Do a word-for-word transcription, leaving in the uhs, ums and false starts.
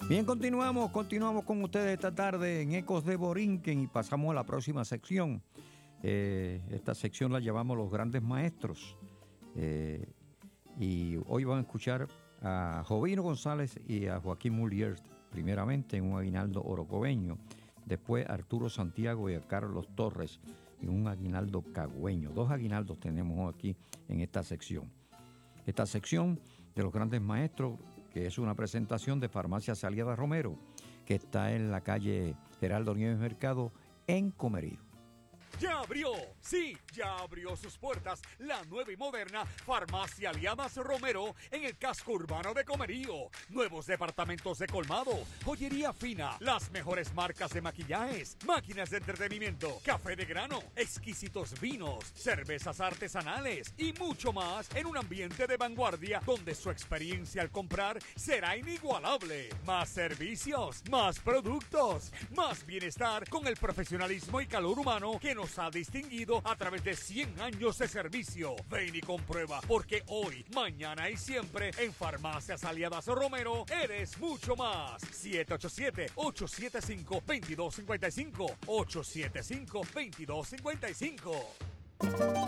Bien, continuamos, continuamos con ustedes esta tarde en Ecos de Borinquen y pasamos a la próxima sección. Eh, esta sección la llevamos los grandes maestros eh, y hoy van a escuchar a Jovino González y a Joaquín Mulier, primeramente en un aguinaldo orocobeño, después a Arturo Santiago y a Carlos Torres en un aguinaldo cagüeño. Dos aguinaldos tenemos aquí en esta sección. Esta sección de los grandes maestros, que es una presentación de Farmacia Aliadas Romero, que está en la calle Geraldo Nieves Mercado, en Comerío. ¡Ya abrió! Sí, ya abrió sus puertas la nueva y moderna Farmacia Aliadas Romero en el casco urbano de Comerío. Nuevos departamentos de colmado, joyería fina, las mejores marcas de maquillajes, máquinas de entretenimiento, café de grano, exquisitos vinos, cervezas artesanales y mucho más en un ambiente de vanguardia donde su experiencia al comprar será inigualable. Más servicios, más productos, más bienestar con el profesionalismo y calor humano que nos ha distinguido a través de cien años de servicio. Ven y comprueba, porque hoy, mañana y siempre en Farmacias Aliadas Romero eres mucho más. siete ocho siete, ocho siete cinco, dos dos cinco cinco, ocho siete cinco, dos dos cinco cinco.